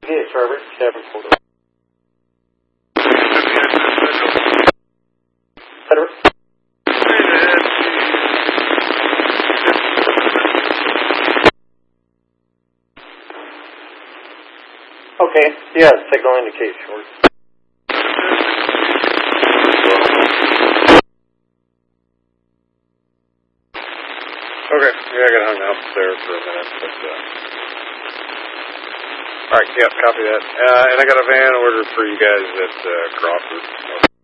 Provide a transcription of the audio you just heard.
Yeah, Trevor. Cabin photo. Trevor. Okay, yeah, signal indicates short. Okay, yeah, I got hung up there for a minute, but, alright, yeah, copy that. And I got a van order for you guys at, Crawford.